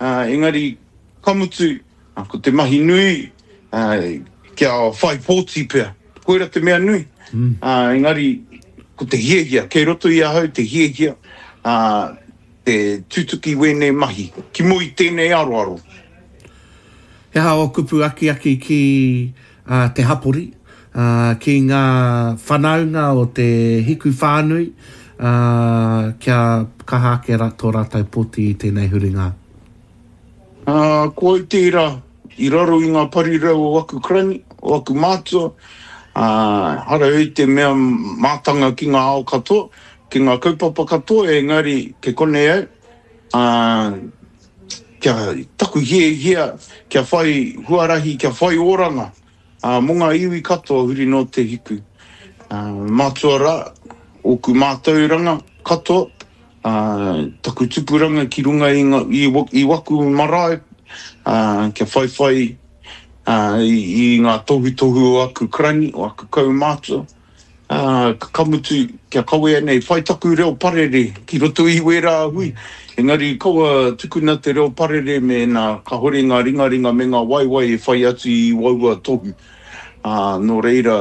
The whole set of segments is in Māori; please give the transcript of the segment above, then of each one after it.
engari kamutu, ko te mahi nui, kia whai pōti pia. Koera te mea nui. Engari, ko te hiehia, kei roto i ahau te hiehia, te tutuki wene mahi, ki mui tēnei aroaro. He ha o kupu aki ki te hapori, ki ngā whanaunga o te hiku whānui, kia kaha ke tō rātou poti i tēnei huringa. Ko i tērā, i raro i ngā parirau o aku krani, o aku mātua, hara i te mea mātanga ki ngā ao katoa, ki ngā kaupapa katoa, engari ke kone au, kia taku hia, kia whai huarahi, kia whai oranga, mo ngā iwi katoa huri no te hiku. Mātua rā, oku mātauranga katoa, taku tupuranga ki runga i waku marae, kia whai i ngā tohu o aku krani, o aku kaumātua. Ka kamutu, kia kawe nei, whai taku reo parere, ki roto i wera hui. Engari, kaua tukuna te reo parere me nā ka hore ngā ringa me ngā waiwai e whai atu i waua tohu. Nō reira,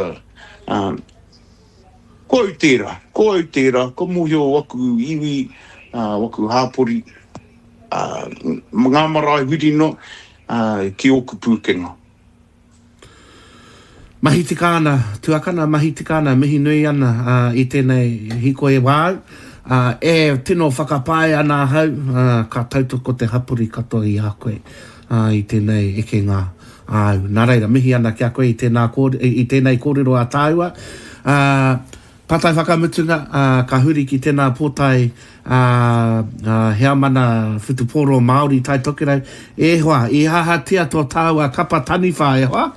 ko au tērā, ko muhi o waku iwi, waku hāpori, ngā marae huri no, ki oku pūkenga. Mahi te kāna, tuakana mahi te kāna, mihi nui ana i tēnei hiko e wāu. E tino whakapae ana hau, ka tautoko te hapuri katoa i a koe i tēnei eke ngā au. Nā reira, mihi ana ki a koe i tēnei kōrero a tāua. Patai whakamutunga, ka huri ki tēnā pōtai hea mana whutuporo Māori tai tokerau. E hoa, i haha tia tō tāua kapa taniwha, e hoa?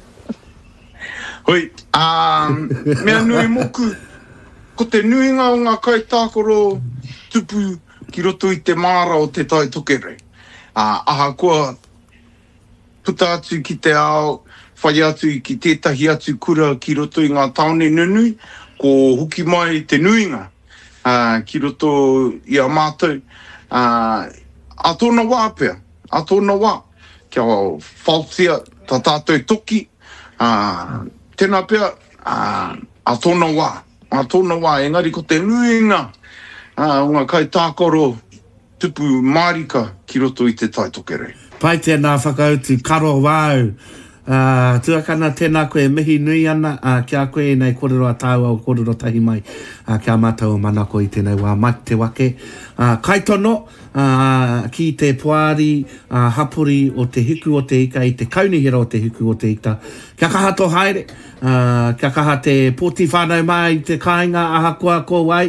Hoi, mea nui moku, ko te nuinga o ngā kaitākoro tupu ki roto i te māra o te tai tokerau. Aha koa puta atu ki te ao, whai atu ki tētahi atu kura ki roto i ngā taone nunui, ko huki mai te nuinga ki roto i a mātou. A tōna wā pia, kia whautia tā tātou toki, tēnā pia, a tōna wā, engari ko te nuinga, o ngā kaitākoro tupu mārika ki roto i te tai tokerau. Pai tēnā whakautu karo wāu, tuakana tēnā koe mihi nui ana, kia koe nei kōrero a tāua o kōrero tahi mai, kia mātou manako i tēnei wā mai te wake. Kaitono, ki te puari hapuri o te hiku o te ika, i te kaunihira o te hiku o te ika. Kia kaha tō haere, kia kaha te pōti whānau mai i te kāinga aha kua ko wai,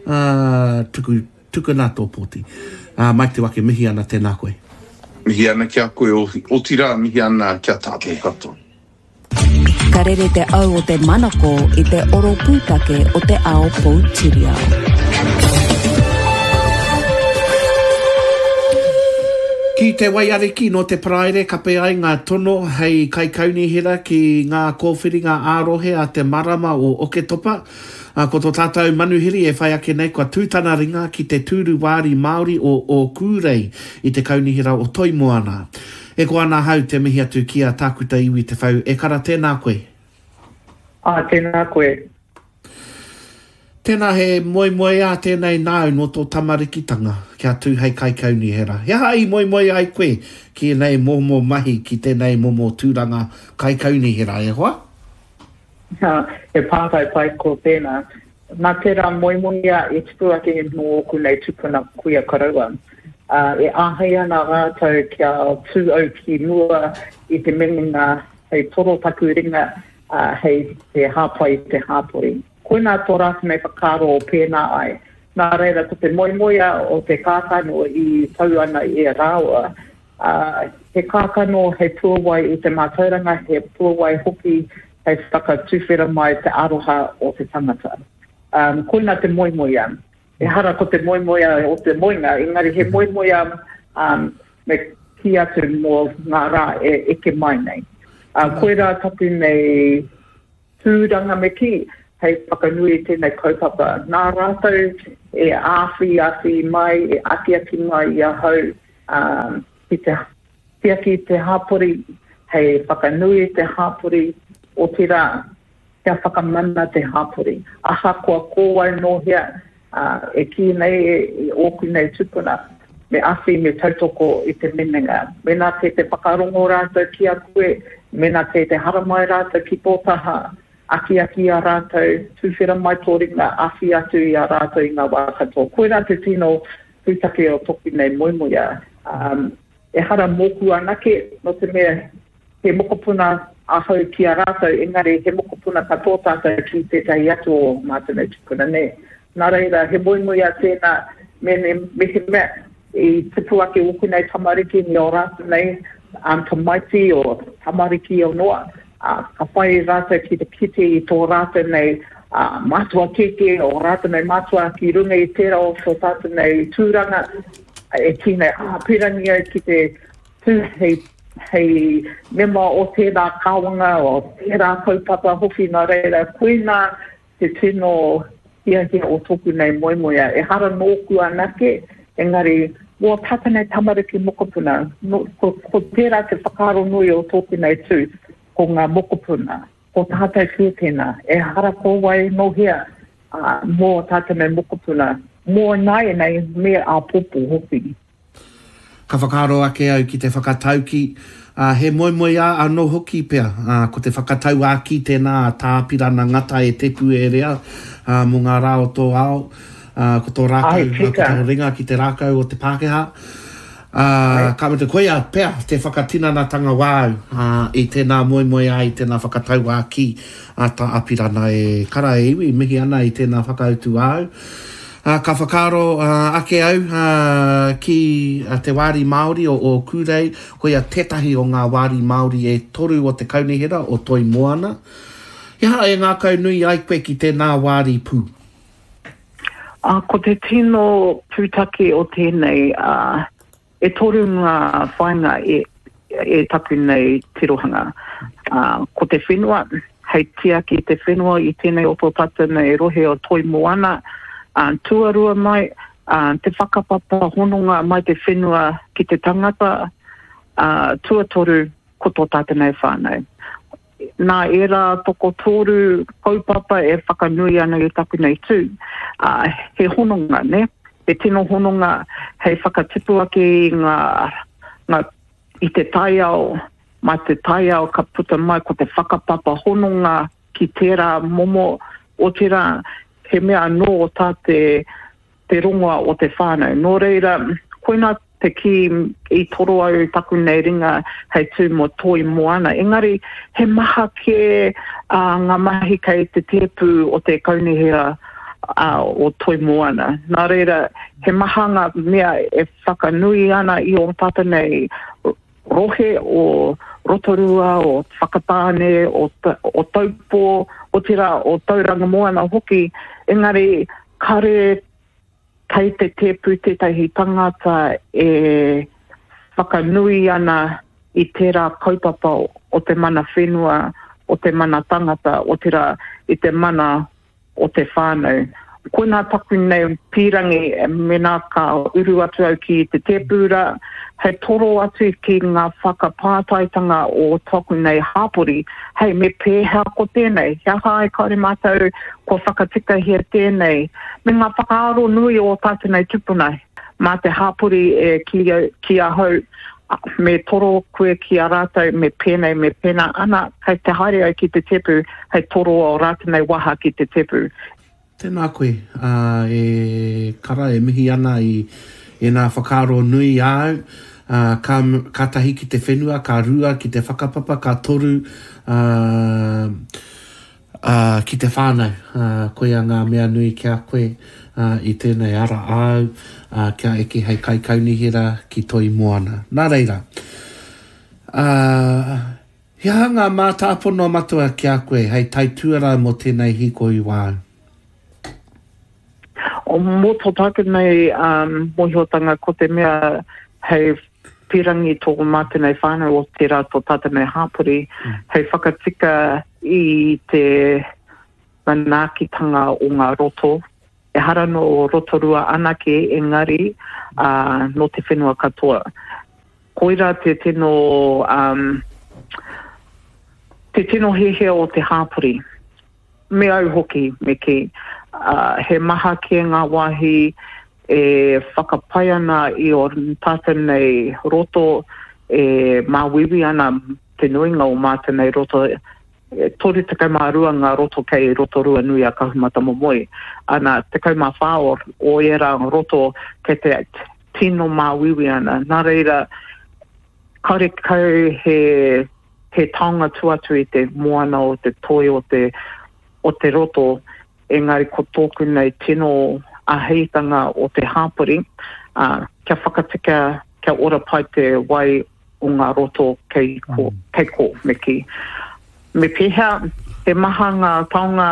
tukuna tō pōti. Mai te wake mihi ana tēnā koe. Mihi ana kia koe o tira, mihi ana kia tātou katoa. Ka rere te au o te manako i te oro pūtake o te ao Poutirau. Ki te waiariki no te praere, ka pe ai ngā tono hei kai kaunihira ki ngā kōwhiringa ārohe a te marama o Oketopa. Ko tō tātou manuhiri e whai ake nei kua tūtana ringa ki te tūru wāri Māori o Kūrei i te kaunihira o Toimoana. E ko ana hau te mihi atu ki a tākuta iwi te whau. E kara tēnā koe? Tēnā koe. Tēnā he moe a tēnei nāu no tō tamarikitanga kia tū hei kai kaunihira. Hea hai moe ai koe ki nei momo mahi ki tēnei momo tūranga kai kaunihira, e hoa? E pātai pai ko tēnā. Nā tērā moimoia e tupu ake mō oku nei tupuna kuia karaua. E āhei ana rātou kia tū au ki mua i te menginga hei toro taku ringa hei te hāpai te hāpori. Koe nā tō rātu nei whakaro o pēnā ai. Nā reira, ko te moimoia o te kākano i tau ana i rāua. He kākano he puawai i te mātauranga, he puawai hoki hei whakatuwhera mai te aroha o te tangata. Koe nā te moimoia. E hara ko te moimoia o te moinga, engari he moimoia me ki atu mō ngā rā e eke mai nei. Koe rā tapu nei tūranga me ki, hei whakanui tēnei kaupapa. Nā rātou e āwhi mai, e aki mai i a hau tia ki te hapori, hei whakanui te hapori, o tira kia whakamana te hapori. Aha kua kōwai nohia, e ki nei, oku nei tupuna, me awhi me tautoko i te menenga. Mena te whakarongo rātou ki a koe, mena te haramai rātou ki tōtaha, aki a rātou, tūwhera mai tōringa, awhi atu i a rātou i ngā wā katoa. Koe rā te tino pūtake o toki nei moimoia. E hara mōku anake, no te mea, he mokopuna ahau ki a rātou, engari he mokopuna katoa tātou ki te tai atu o mātana tupuna ne. Nā reira, he moimoia tēnā, me he mea, i tipu ake uku nei tamariki ni o rātou nei, tamaiti o tamariki o noa, ka whai rātou ki te kite i tō rātou nei, mātua keke o rātou nei mātua ki runga i tērā o so tātou nei tūranga, e ki nei pirangi au ki te tū hei mema o tērā kāwanga o tērā kaupapa hoki nā reira, koina te tino hia o tōku nei moimoia, e hara nōku anake, engari, o tata nei tamariki mokopuna, ko tērā te whakaro nui o tōku nei tū, ko ngā mokopuna, ko tātai whietena, e hara kōwai nohia, mō tātai nei mokopuna, mō nai nei mea a popo hoki. Ka whakaro ake au ki te whakatauki, he moimoi a no hoki pea, ko te whakatau a ki tēnā tāpirana ngata e tepu e rea, mō ngā rā o tō ao, ko tō rākau, ko tō ringa ki te rākau o te Pākehā. Ka me te koe a pea, te whakatinanatanga wāu i tēnā moimoi a i tēnā whakatau a ki a tā apirana e kara e iwi, mihi ana i tēnā whakautu au. Ka whakaro ake au ki te wāri Māori o Kūrei, hoi a tētahi o ngā wāri Māori e toru o te kaunihera o Toi Moana. Ia e ngā kau nui ai koe ki tēnā wāri pū? Ko te tino pūtake o tēnei, e toru ngā whainga e taku nei tirohanga. Ko te whenua, hei tia ki te whenua i tēnei opo tata nei rohe o Toi Moana, tuarua mai, te whakapapa hononga mai te whenua ki te tangata, tuatoru ko tō tata nei whānau. Nā era toko toru kaupapa e whakanui ana i taku nei tū. He hononga, ne? He tino hononga, hei whakatipu ake i te taiao, mai te taiao ka puta mai ko te whakapapa hononga ki tērā momo o tērā he mea no o tā te rongoa o te whānau. Nō reira, koina te ki i toro au taku nei ringa hei tū mo Toi Moana. Engari, he maha ke ngā mahi kei te tepu o te kaunihera o Toi Moana. Nā reira, he maha ngā mea e whakanui ana i o tata nei rohe o rotorua, o whakatāne, o taupo, o tira o tauranga moana hoki. Engari, kare kei te tepu tētahi tangata e whakanui ana i tērā kaupapa o te mana whenua, o te mana tangata, o tira i te mana o te whānau. Koina taku nei pirangi mena ka uru atu au ki te tepura, hei toro atu ki ngā whakapātaitanga o taku nei hāpori, hei me pēhea ko tēnei, hea hai kaore mātou ko whakatika hea tēnei, me ngā whakaaro nui o tātou nei tupunai, mā te hāpori e ki a hau, me toro koe ki a rātou me pēnei ana, hei te haere au ki te tepu, hei toro o rātou nei waha ki te tepu. Tēnā koe, e kara e mihi ana i nā whakaro nui au, ka tahi ki te whenua, ka rua ki te whakapapa, ka toru ki te whānau. Koe a ngā mea nui kia koe i tēnei ara au, kia eke hei kai kaunihera ki Toi Moana. Nā reira. Hea ngā mātāpono matua kia koe, hei taituara mo tēnei hiko i wāu. O mō tō tāke nei mohotanga ko te mea hei pirangi tōku māte nei whānau o tērā tō tāta nei hāpuri, hei whakatika i te manākitanga o ngā roto. E hara no rotorua anake engari no te whenua katoa. Ko koira te tino hehe o te hāpuri. Me au hoki, me ki. He maha ki ngā wahi e whakapai ana I o tātanei roto e māwiwi ana te nuinga o mātanei roto tori te kaimārua ngā roto kei roto rua nui a kahumata momoi. Ana te kaimāwhao o era roto kei te tino māwiwi ana. Nā reira, kare kau he taonga tuatu I te moana o te toi o te roto, engari ko tōku nei tino aheitanga o te hāpuri, kia whakatika, kia ora pai te wai o ngā roto kei ko, me ki. Me pēhea, he maha ngā taonga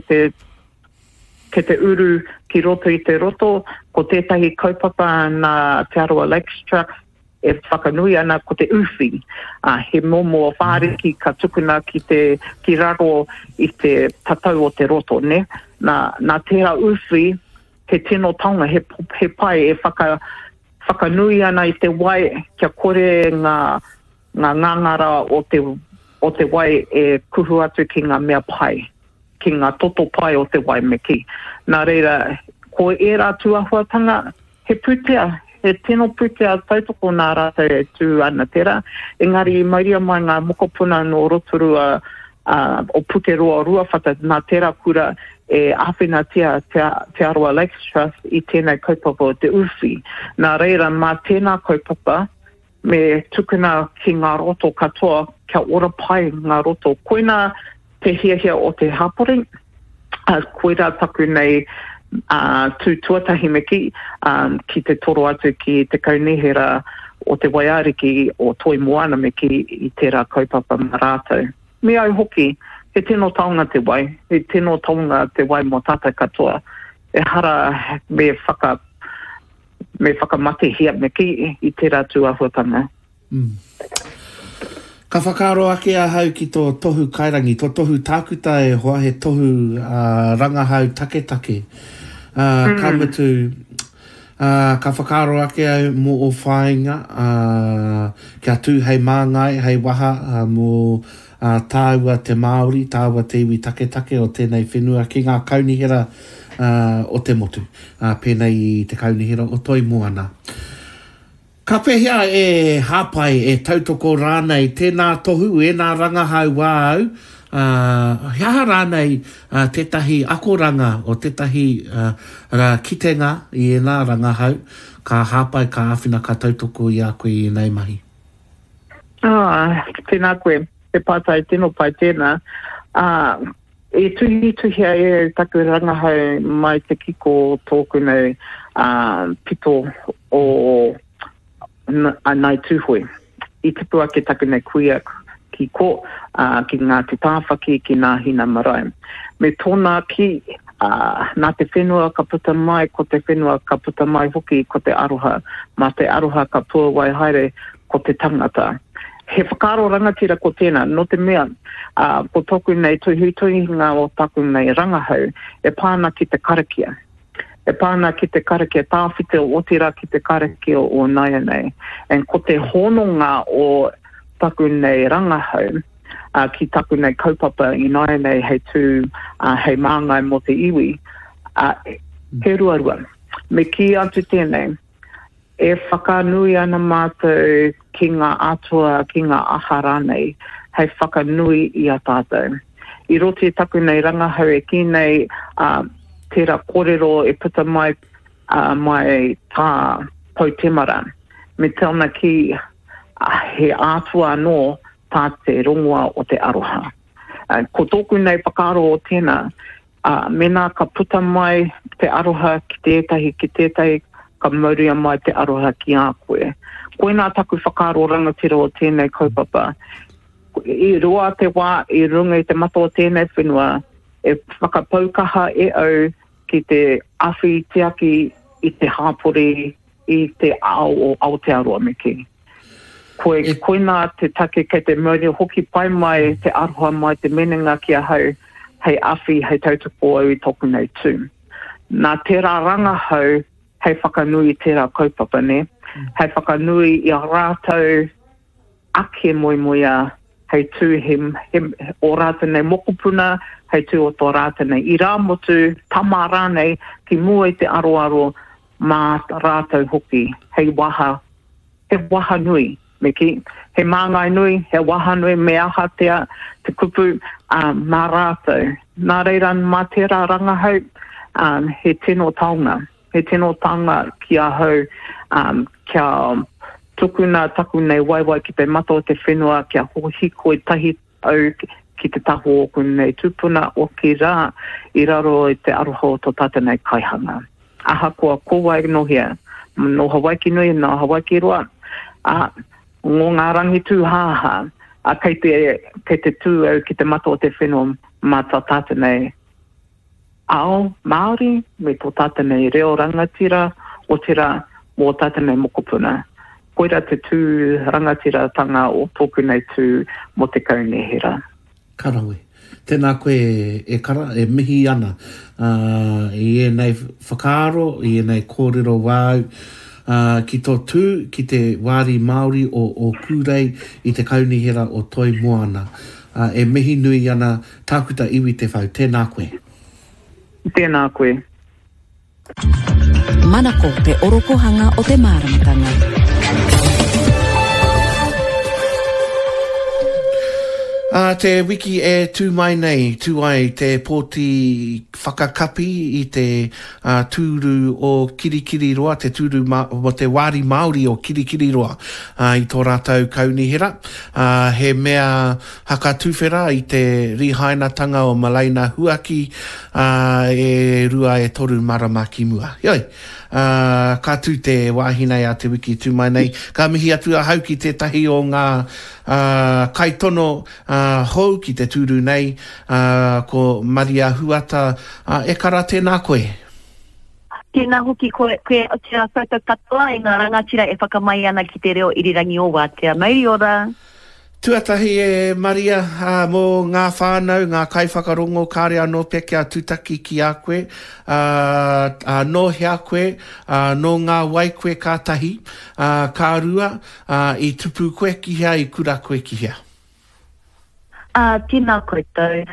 kei te uru ki roto I te roto, ko tētahi kaupapa nā Te Aroa Lakes Trust, e whakanui ana ko te uwhi. He momo o whāriki ka tukuna ki raro I te tatau o te roto, ne? Nā tērā uwhi, he tino taonga, he pai e whakanui ana I te wai, kia kore ngā ngangara o te wai e kuhu atu ki ngā mea pai, ki ngā toto pai o te wai me ki. Nā reira, ko e rā tuahuatanga, he putea, he tino putea tautoko nā rata e tū ana tera. Engari mairia mai ngā mokopuna no rotorua o Pukeroa rua whata nā tera kura e awhinatia Te Aroa Lakes Trust I tēnei kaupapa o te uwhi. Nā reira, mā tēnā kaupapa, me tukuna ki ngā roto katoa, kia ora pai ngā roto. Koina te hiahia o te hapori, koira taku nei tuatahi me ki te toro atu ki te kaunihera o te waiariki o Toi Moana me ki I tērā kaupapa marātou. Me au hoki, he tino taonga te wai, he tino taonga te wai mo tata katoa. E hara me whakamate hia me ki I tērā tuahuatanga. Ka whakaro ake a hau ki tō tohu kairangi, tō tohu tākuta e hoa he tohu rangahau take. Ka mutu, ka whakaro ake au mō o whāinga, kia tū hei māngai, hei waha mō tāua te Māori, tāua te iwi take o tēnei whenua ki ngā kaunihera o te motu, pēnei I te kaunihera o Toi Moana. Ka pehea e hāpai e tautoko rānei tēnā tohu e nā rangahau wāau, hea rānei tētahi akoranga o tētahi kitenga I e nā rangahau, ka hāpai ka āwhina ka tautoko I a koe I nei mahi. Tēnā koe, te pātai tino pai tēnā. E tuhia e taku rangahau mai te kiko tōku nei pito o nai tūhoi. I te pua ke taku nei kuia ki ko, ki ngā te tāwhaki, ki ngā hina marae. Me tōna ki, nā te whenua ka puta mai, ko te whenua ka puta mai hoki, ko te aroha. Ma te aroha ka pua wai haere, ko te tangata. He whakaro rangatira ko tēnā, no te mea, ko tōku nei tuhinga o taku nei rangahau, e pāna ki te karakia. E pāna ki te karakia, tāwhite o otira ki te karakia o naia nei. En ko te hononga o taku nei rangahau, ki taku nei kaupapa I naia nei hei tū, hei māngai mo te iwi, he ruarua. Me ki atu tēnei, e whakanui ana mātou ki ngā atua, ki ngā aha rānei, hei whakanui I a tātou. I roti taku nei rangahau e ki nei, tērā kōrero e puta mai mai tā Poutemara. Me tēnā ki he ātua anō tā te rongoa o te aroha. Ko tōku nei whakaro o tēnā, mena ka puta mai te aroha ki tētahi ka mauria mai te aroha ki a koe. Koe nā taku whakaro rangatira o tēnei kaupapa. I roa te wā, I runga I te mata o tēnei whenua, e whakapaukaha e au ki te awhi tiaki I te hāpori I te ao o Aotearoa me ki. Koe nā te take kei te mauri hoki pai mai te aroha mai te menenga ki a hau hei awhi hei tautoko au I toku nei tū. Nā tērā rangahau hei whakanui tērā kaupapa ne. hei whakanui i a rātou ake moimoia hei tū o rātanei mokopuna, hei tū o tō rātanei i rā motu, tama rānei ki mua i te aroaro mā rātou hoki, hei waha nui, meki, he māngai nui, he waha nui me ahatea te kupu mā rātou. Nā reira mā tērā rangahau, he tino taonga ki a hau, kia tukuna taku nei waiwai ki te mato o te whenua, kia hiko i tahi au ki te taho o kun nei tupuna o ki rā, i raro i te aroho o tō tātanei kaihanga. Aha kua kōwai no hea, no Hawaii ki nui, no Hawaii ki roa, ngō ngā rangi tū hāha, kei te tū au ki te mato o te whenua mā tā tātanei ao Māori, me tō tātanei reo rangatira, o tira mō tātanei mokopuna. Koira te tū rangatira tanga o tōku nei tū mo te kaunehera. Karawe. Tēnā koe e kara, e mihi ana i nei whakaaro, i nei kōrero wāu, ki tō tū, ki te wāri Māori o Kūrei i te kaunihera o Toi Moana. E mihi nui ana tākuta iwi te whau. Tēnā koe. Tēnā koe. Manako te oropohanga o te māramatanga. Te wiki e tū mai nei, tū ai te pōti whakakapi i te tūru o Kirikiriroa, te tūru o te wāri Māori o Kirikiriroa i tō rātou kaunihera. He mea haka tūwhera i te rihainatanga o Malaina Huaki e rua e toru marama ki mua. Ioi, ka tū te wāhinei a te wiki tū mai nei. Ka mihi atu a hau ki te tahi o ngā kaitono hou ki te tūru nei ko Maria Huata. E kara tēnā koe? Tēnā hoki koe o te koutou katoa i ngā rangatira e whakamai ana ki te reo irirangi o wātea. Mauri ora. Tuatahi e Maria mō ngā whānau, ngā kaiwhakarongo kāre anō peke a tūtaki ki a koe, no hea koe, no ngā wai koe kātahi, kā rua, i tupu koe ki hea, i kura koe ki hea. Tēnā koutou.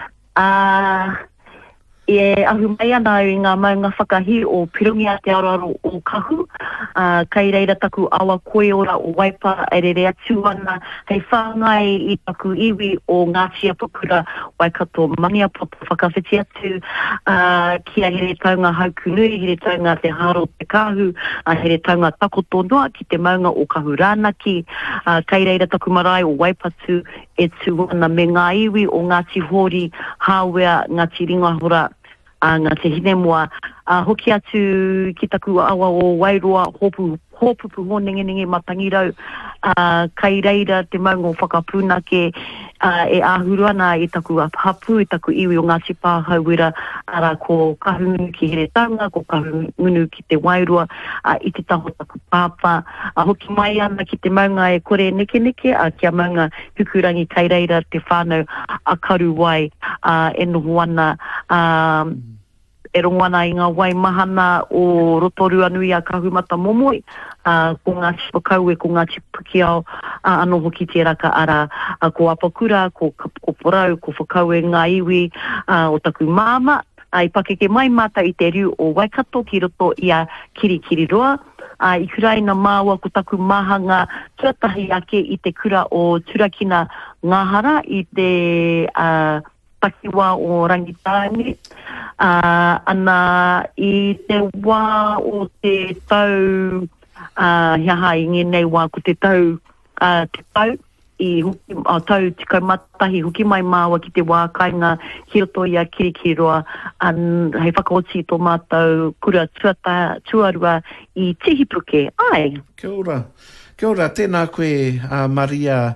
E ahu mai ana i ngā maunga whakahi o pirungi a te aroaro o kahu. Kei reira taku awa koe ora o waipa e re atu ana hei whāngai i taku iwi o Ngāti Apukura Waikato Maniapoto whakawhiti atu kia here taunga haukunui, here taunga te haro te kahu, here taunga takoto noa ki te maunga o kahu rānaki. Kei reira taku marae o waipatu e tu ana me ngā iwi o Ngāti Hori, Hāwea, Ngāti Ringahora, ngā te hine mua, hoki atu ki taku awa o Wairoa, hōpupu hōnengenenge matangirau, kei reira te maunga o whakapūnake, e āhuru ana i taku hapu, i taku iwi o Ngāti Pāhauwera, ara ko kahungunu ki here tanga, ko kahungunu ki te Wairoa, i te taho taku pāpā, hoki mai ana ki te maunga e kore neke, kia maunga hukurangi kei reira te whānau a karu wai, e noho ana, e rongo ana i ngā wai mahana o Rotorua nui a Kahumata Momoi, ko Ngāti Whakaue, ko Ngāti Pukiao, anō hoki te raka ara, ko Apakura, ko Porau, ko Whakaue ngā iwi, o taku māma, i pakeke mai mata i te riu o Waikato ki roto i a Kirikiriroa, i kuraina māua ko taku mahanga tuatahi ake i te kura o Turakina Ngāhara i te takiwa o Rangitāngi, ana i te wā o te tau, hiaha i ngenei wā ko te tau, i tau tikau matahi, huki mai māua ki te wā kainga hiroto i a Kirikiriroa, hei whakaoti tō mātou kura tuarua i Tihipuke. Ai. Kia ora. Kia ora, tēnā koe, Maria.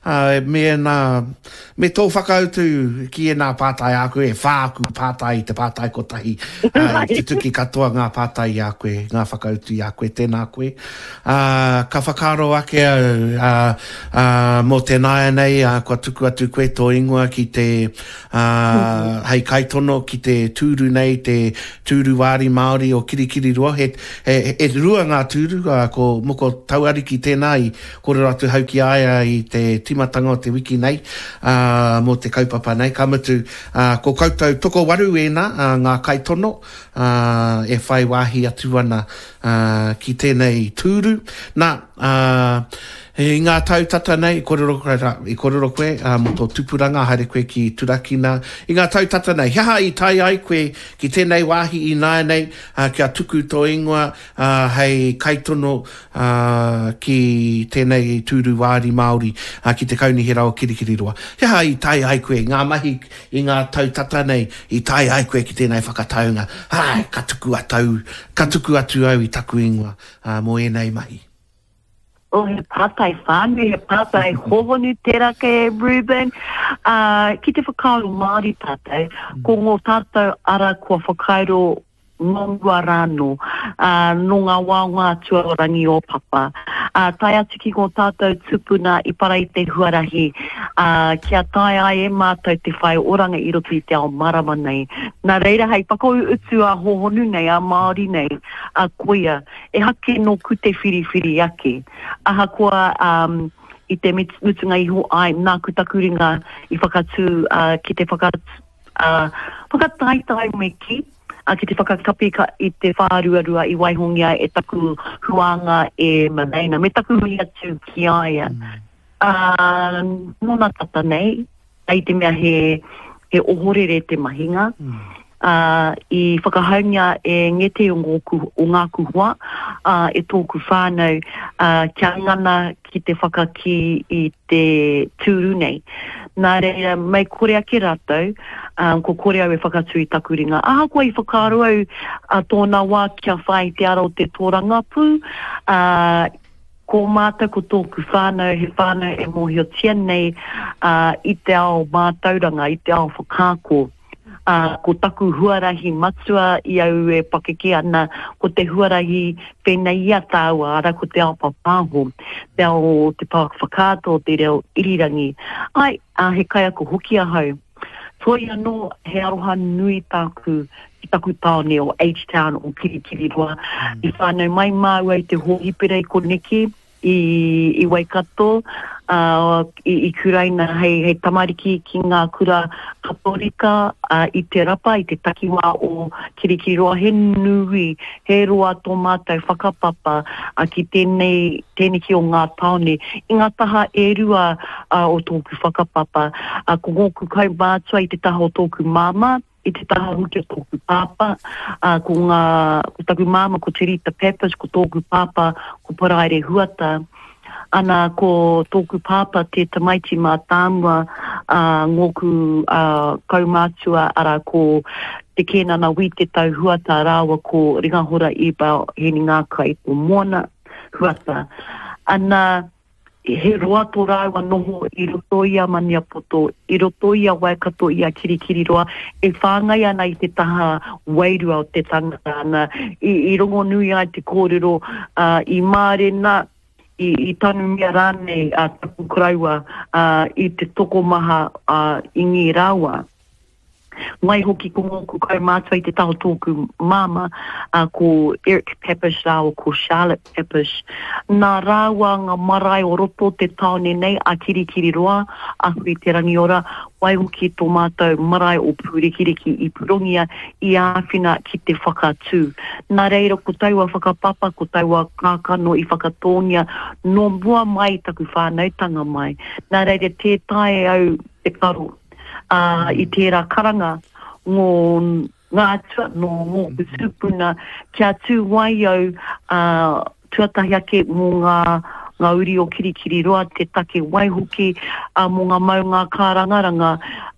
Me tō whakautu ki e nā pātai a koe, e whāku pātai, te pātai kotahi, i te tuki katoa ngā pātai a koe, ngā whakautu a koe, tēnā koe. Ka whakaro ake mō te nāia nei, kua tuku atu koe tō ingoa ki te hei kaitono, ki te tūru nei, te tūru wāri Māori o Kirikiriroa, he rua ngā tūru, ko moko tauariki tēnā i kore atu hauki aia i te timatanga o te wiki nei, mō te kaupapa nei, ka mutu, ko koutou toko waru ngā kaitono, e whai wāhi atu ana ki tēnei tūru. I ngā tautata nei, i korero koe, mō tō tupuranga, haere koe ki turakina. I ngā tautata nei, hiaha i tai ai koe ki tēnei wāhi i nāia nei, kia tuku tō ingoa, hei kaitono ki tēnei tūru wāri Māori, ki te kaunihera o Kirikiriroa. Hiaha i tai ai koe, ngā mahi i ngā tautata nei, i tai ai koe ki tēnei whakataunga. Ka tuku atu au i taku ingoa, mō enei mahi. O he pātai whānui, he pātai hōhonu tērā ke Ruben. Ki te whakaaro Māori tātou, ko ngō tātou ara kua whakaaro ngongua rāno, no ngā wāunga tuarangi o papa. Tai atu ki ngō tātou tupuna i para i te huarahi, kia tai ai e mātou te whai oranga i roto i te ao marama nei. Nā reira hei pakou utu a hohonu nei, a Māori nei, a koia, e hake no kute whiri ake. Aha koa i te mutunga iho ai, nā kutakuringa i whakatu, ki te whakataitai me ki, ki te whakakapi i te whāruarua i Waihongia e taku huanga e Manaina. Me taku hui atu ki aia. Nona tata nei, ai te mea he ohorere te mahinga. I whakahaunga e ngete o ngā kuhua, e tōku whānau, kia ngana ki te whakaki i te tūru nei. Nā reira, mai kore ake rātou, ko kore au e whakatu i taku ringa. Aha koa i whakaro au tōna wā kia whai te ara o te tōranga pū, ko mātou ko tōku whānau, he whānau e mohio tia nei i te ao mātauranga, i te ao whakāko. Ko taku huarahi matua i au e pakeke ana, ko te huarahi whenei ia tāua, ara ko te ao papāho, te ao te whakāto, te reo irirangi. Ai, he kai ako hoki ahau. Toi anō he aroha nui tāku, i taku tāone o H-Town o Kirikiriroa. I whānau mai māua i te hōhipere i Koneki, i Waikato, i kuraina hei tamariki ki ngā kura katorika, i te rapa, i te takiwā o Kirikiriroa, he nui, he roa tō mātou whakapapa ki tēnei ki o ngā taone. I ngā taha e rua o tōku whakapapa, ko ngōku kai mātua i te taha o tōku māma, i te taha huki o tōku pāpa, ko taku māma ko te Rita Peppers, ko tōku pāpa, ko Paraire Huata. Ana ko tōku pāpa te tamaiti mā tāmua, ngōku kaumātua ara ko te kēnana wi te tau Huata rāua ko Ringahora Iba heni ngākai ko Moana Huata. Ana he roa tō rāua noho i roto ia Maniapoto, i roto ia Waikato ia Kirikiriroa, e whāngai ana i te taha wairua o te tangata ana, i rongo nui ai te kōrero, i mārena, i tanu mea rānei taku kuraua, i te toko maha i ngi rāua. Mai hoki ko ngōku kai mātua i te taho tōku māma, ko Eric Peppers rāua, ko Charlotte Peppers. Nā rāua ngā marae o roto te taone nei a Kirikiriroa, a hui te rangiora, wai hoki tō mātou marae o Purikiriki i Purongia, i āwhina ki te whakatū. Nā reira ko taua whakapapa, ko taua kākano i whakatonia, no mua mai taku whānautanga mai. Nā reira te tae au te karo. I tērā karanga ngā atua no ngōku tūpuna kia tū wai au tuatahi ake mō ngā uri o Kirikiriroa te take wai hoki mō ngā mau ngā kārangaranga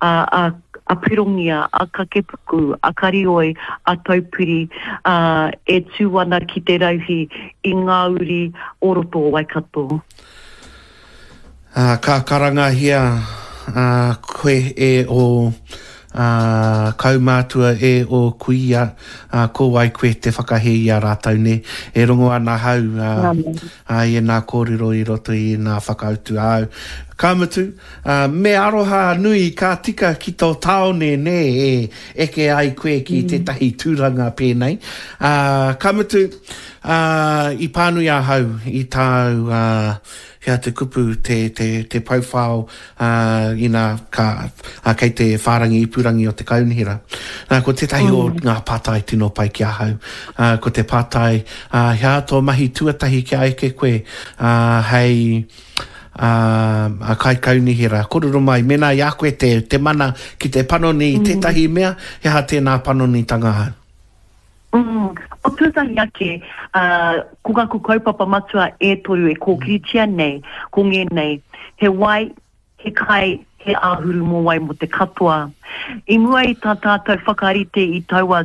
a Pirongia, a Kakepuku, a Karioi, a Taupiri, e tū ana ki te rauhi i ngā uri o roto o Waikato. Ka karangahia koe e o kaumātua e o kuia ko wai koe te whakahei a rātau ne. E rongo ana hau i nā kōrero i roto i nā whakautu au. Kamutu, me aroha nui ka tika ki tō taone ne e eke ai koe ki te tahi tūranga pēnei. Kamutu, i pānui a hau i tāu hea te kupu te profile ina kei te whārangi ipurangi o te kaunihira. Ko te tahi o ngā pātai tino pai ki a hau. Ko te pātai hea tō mahi tuatahi ki a eke koe hei a kai kaunihira. Kororo mai, mena i a koe te mana ki te panoni i tētahi mea, hea tēnā panoni tanga hau. O tūtahi ake, ko kaku kaupapa matua e toru e kōkiritia nei, ko ngē nei, he wai, he kai, he āhuru mō wai mo te katoa. I mua i tā tātou whakarite i taua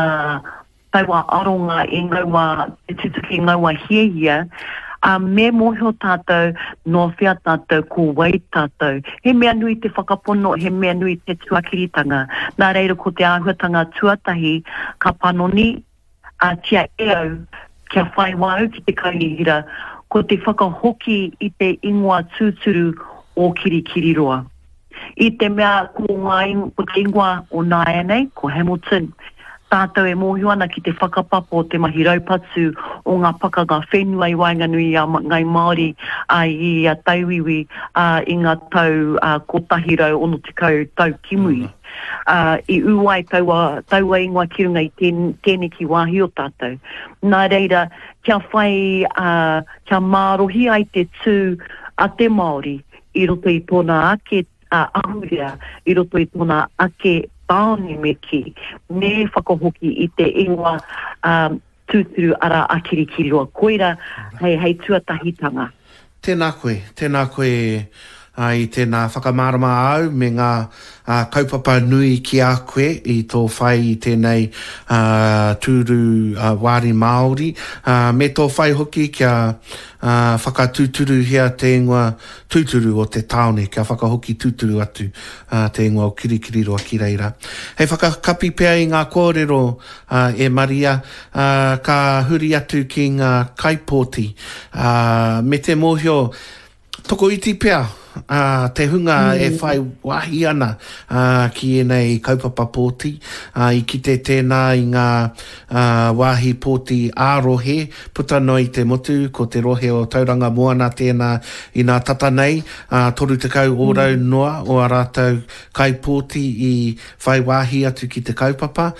aronga e ngaua, e tutuki ngaua hiehia, me mōhio tātou, no whia tātou, ko wai tātou. He mea nui te whakapono, he mea nui te tuakiritanga. Nā reira ko te āhuatanga tuatahi, ka panoni, tia eo, kia whai wau ki te kaunihira, ko te whakahoki i te ingoa tūturu o Kirikiriroa. I te mea ko te ingoa o Nāianei, ko Hamilton, tātou e mōhio ana ki te whakapapo o te mahi raupatsu o ngā paka ngā whenua i Wainganui a ngai Māori i a tauiwi i ngā tau kotahirau ono te kau tau kimui. I uai taua ingoa kirunga i tēne ki wāhi o tātou. Nā reira, kia whai, kia mārohi ai te tū a te Māori i roto i tōna ake ahurea, i roto i tōna ake taone me ki, me whakahoki i te ingoa tūturu ara a Kirikiriroa. Koira, hei tuatahitanga. Tēnā koe i tēnā whakamārama au me ngā kaupapa nui ki a koe i tō whai i tēnei tūru wāri Māori. Me tō whai hoki kia whakatūturu hea te ingoa tūturu o te taone, kia whakahoki tūturu atu te ingoa o Kirikiriroa ki reira. Hei whakakapi pēr i ngā kōrero e Maria, ka huri atu ki ngā kaipōti. Me te mōhio, toko iti pēr. Te hunga e whai wahi ana ki enei kaupapa pōti i kite tēnā i ngā wahi pōti ārohe puta no i te motu ko te rohe o tauranga moana tēnā i ngā tata nei toru te kau ōrau noa o a rātou kai pōti i whai wahi atu ki te kaupapa.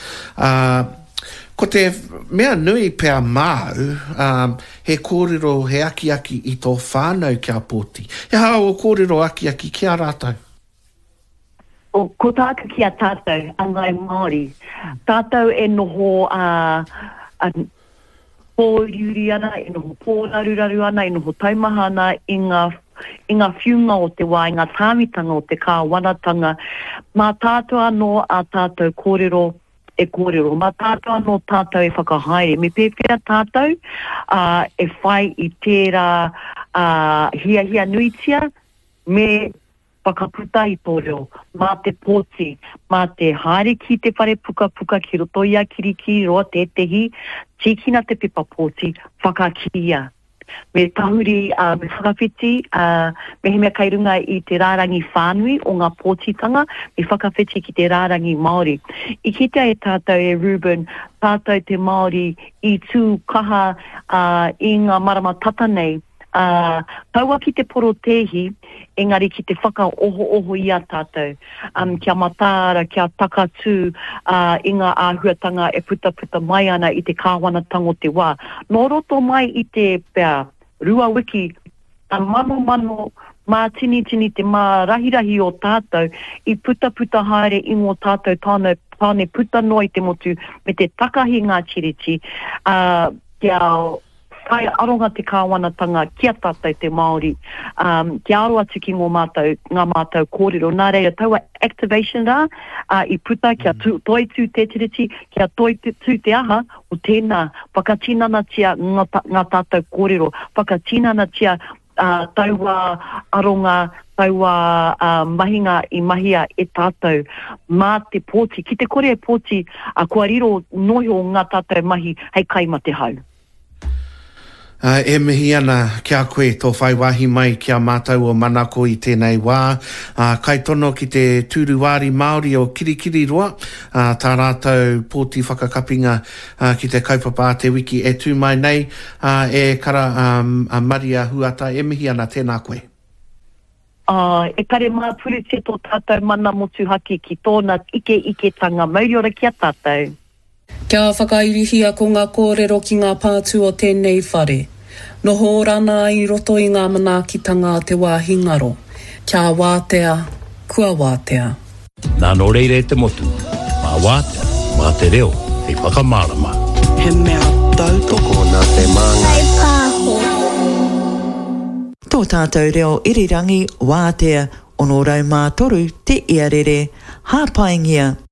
Ko te mea nui pēr māu, he kōrero he aki i tō whānau kia pōti. He hao o kōrero aki kia rātou? Ko tāku kia tātou, a ngai Māori. Tātou e noho pōriuri ana, e noho pōraruraru ana, e noho taumaha ana i ngā whiunga o te wā, i ngā tāmitanga o te kāwanatanga. Mā tātou anō a tātou kōrero e kōrero. Mā tātou anō tātou e whakahaere. Me pēwhia tātou e whai i tērā hia nuitia me whakaputa i tō reo. Mā te pōti, mā te haere ki te whare puka ki roto i a Kirikiriroa tētehi, tīkina te pepa pōti, whakakia. Me tahuri, me whakawhiti, me he mea kairunga i te rārangi whānui o ngā pōtitanga, me whakawhiti ki te rārangi Māori. I kita e tātou e Ruben, tātou te Māori i tū kaha i ngā marama tata nei, taua ki te poro tehi, engari ki te whaka-oho i a tātou. Kia matāra, kia takatū, i ngā āhuatanga e puta mai ana i te kāwanatanga o te wā. Nō roto mai i te pēr, rua wiki, mano, mā tini te mā rahirahi o tātou, i puta haere i ngō tātou tāne puta no i te motu, me te takahi ngā chiriti, kia kai aronga te kāwanatanga kia tātou te Māori, kia aro atu ki ngā mātou kōrero. Nā reira, taua activation rā, i puta kia toi tū te tiriti, kia toi tū te aha o tēnā, whakatinana tia ngā tātou kōrero, whakatinana tia taua aronga, taua mahinga I mahia e tātou mā te pōti, ki te kore e pōti kua riro nohi o ngā tātou mahi hei kaima te hau. E mihi ana kia koe tō whai wahi mai kia mātau o manako I tēnei wā. Kai tono ki te tūruwāri Māori o Kirikiri roa. Tā rātou pōti whakakapinga ki te kaupapa te wiki e tū mai nei. E kara Maria Huata, e mihi ana tēnā koe. E kare mā purute tō tātou mana motu haki ki tōna ike tanga. Mauri ora kia tātou. Kia whakairihia ko ngā kōrero ki ngā pātū o tēnei whare. Noho rana I roto I ngā manaakitanga te wāhi ngaro. Kia wātea, kua wātea. Nā no reire te motu. Mā wātea, mā te reo, hei whakamārama. He mea tautoko nā te manga. Hei pāho. Tō tātou reo irirangi wātea, ono rau mā toru te iarere, hāpaingia.